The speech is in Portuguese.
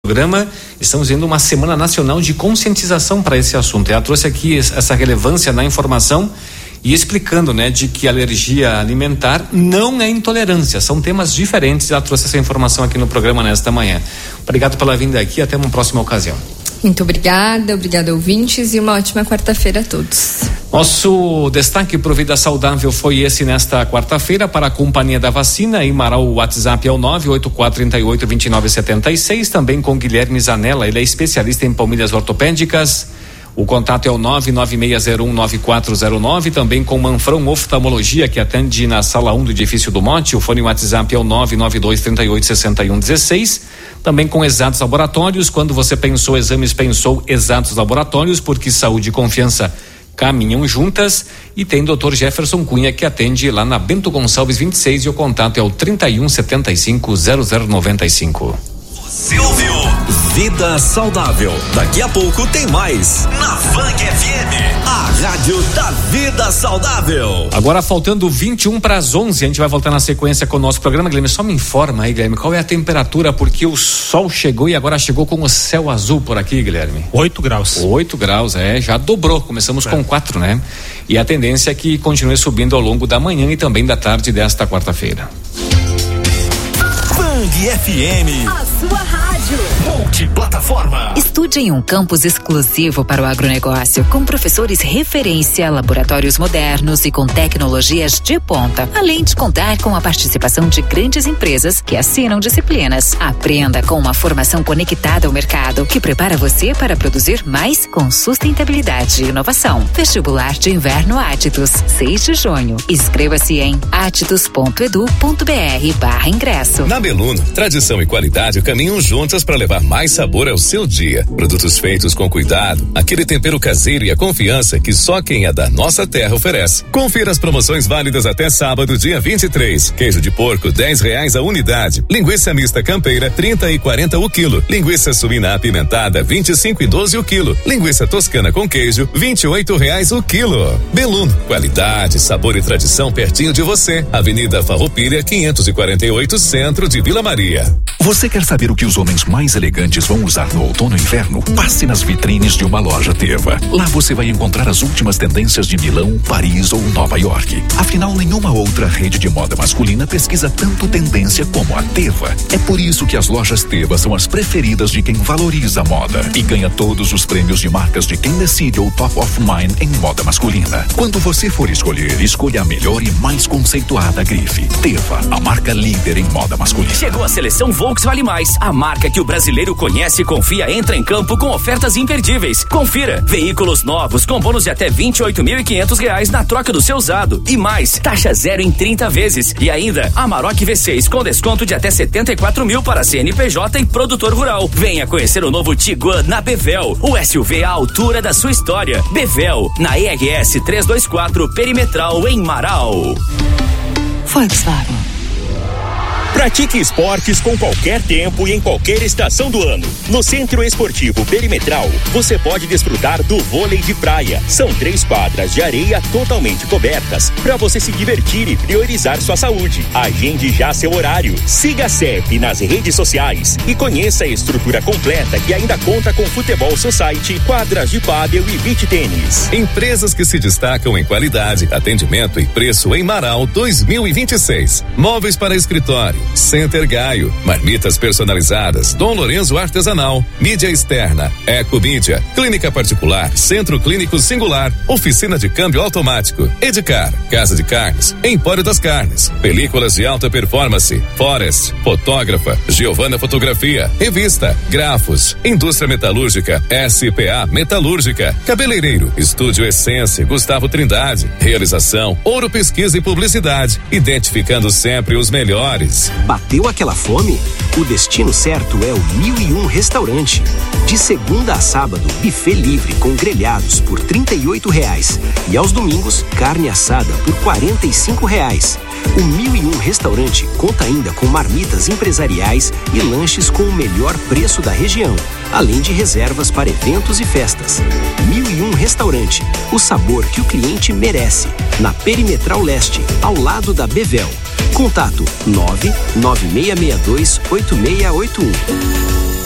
programa, estamos vendo uma Semana Nacional de Conscientização para esse assunto. Ela trouxe aqui essa relevância na informação e explicando, né, de que alergia alimentar não é intolerância, são temas diferentes. Ela trouxe essa informação aqui no programa nesta manhã. Obrigado pela vinda aqui, até uma próxima ocasião. Muito obrigada ouvintes, e uma ótima quarta-feira a todos. Nosso destaque pro Vida Saudável foi esse nesta quarta-feira para a Companhia da Vacina. Em Marau, o WhatsApp é o 984382976, também com Guilherme Zanella, ele é especialista em palmilhas ortopédicas. O contato é o 996019409, também com Manfrão Oftalmologia, que atende na sala 1 do edifício do Mote. O fone WhatsApp é o 992386116. Também com Exatos Laboratórios. Quando você pensou exames, pensou Exatos Laboratórios, porque saúde e confiança caminham juntas. E tem Dr. Jefferson Cunha, que atende lá na Bento Gonçalves 26, e o contato é o 31750095. Você ouviu Vida Saudável. Daqui a pouco tem mais na Fang FM, a rádio da Vida Saudável. Agora faltando 21 para as 11, a gente vai voltar na sequência com o nosso programa. Guilherme, só me informa aí, Guilherme, qual é a temperatura, porque o sol chegou e agora chegou com o céu azul por aqui, Guilherme. 8 graus. 8 graus, já dobrou, começamos com 4, né? E a tendência é que continue subindo ao longo da manhã e também da tarde desta quarta-feira. Fang FM, a sua rádio multiplataforma. Estude em um campus exclusivo para o agronegócio, com professores referência, laboratórios modernos e com tecnologias de ponta, além de contar com a participação de grandes empresas que assinam disciplinas. Aprenda com uma formação conectada ao mercado, que prepara você para produzir mais com sustentabilidade e inovação. Vestibular de Inverno Atitus, 6 de junho. Inscreva-se em atitus.edu.br/ingresso. Na Beluno, tradição e qualidade caminham juntas para levar mais sabor ao seu dia. Produtos feitos com cuidado, aquele tempero caseiro e a confiança que só quem é da nossa terra oferece. Confira as promoções válidas até sábado, dia 23. Queijo de porco, R$10 a unidade. Linguiça mista campeira, 30 e 40 o quilo. Linguiça suína apimentada, 25 e 12 o quilo. Linguiça toscana com queijo, R$28 o quilo. Beluno, qualidade, sabor e tradição pertinho de você. Avenida Farroupilha, 548, centro de Vila Maria. Você quer saber o que os homens mais elegantes vão usar no outono e inverno? Passe nas vitrines de uma loja Teva. Lá você vai encontrar as últimas tendências de Milão, Paris ou Nova York. Afinal, nenhuma outra rede de moda masculina pesquisa tanto tendência como a Teva. É por isso que as lojas Teva são as preferidas de quem valoriza a moda e ganha todos os prêmios de marcas de quem decide o Top of Mind em moda masculina. Quando você for escolher, escolha a melhor e mais conceituada grife. Teva, a marca líder em moda masculina. Chegou a seleção Volks Vale Mais, a marca que o brasileiro conhece e confia entra em campo com ofertas imperdíveis. Confira, veículos novos com bônus de até R$28.500 na troca do seu usado e mais, taxa zero em 30 vezes e ainda Amarok V6 com desconto de até 74 mil para CNPJ e produtor rural. Venha conhecer o novo Tiguan na Bevel, o SUV à altura da sua história. Bevel, na ERS 324 Perimetral em Marau. Volkswagen. Pratique esportes com qualquer tempo e em qualquer estação do ano. No Centro Esportivo Perimetral, você pode desfrutar do vôlei de praia. São 3 quadras de areia totalmente cobertas para você se divertir e priorizar sua saúde. Agende já seu horário. Siga a CEP nas redes sociais e conheça a estrutura completa que ainda conta com futebol society, quadras de pádel e beach tênis. Empresas que se destacam em qualidade, atendimento e preço em Marau 2026. Móveis para escritório, Center Gaio, marmitas personalizadas, Dom Lorenzo Artesanal, mídia externa, Ecomídia, clínica particular, centro clínico singular, oficina de câmbio automático, Edcar, casa de carnes, Empório das Carnes, películas de alta performance, Forest, fotógrafa, Giovana Fotografia, revista, grafos, indústria metalúrgica, SPA Metalúrgica, cabeleireiro, Estúdio Essência, Gustavo Trindade, realização, Ouro Pesquisa e Publicidade, identificando sempre os melhores. Bateu aquela fome? O destino certo é o 1001 Restaurante. De segunda a sábado, buffet livre com grelhados por R$38 e aos domingos, carne assada por R$45. O 1001 Restaurante conta ainda com marmitas empresariais e lanches com o melhor preço da região, além de reservas para eventos e festas. 1001 Restaurante, o sabor que o cliente merece. Na Perimetral Leste, ao lado da Bevel. Contato 99662-8681.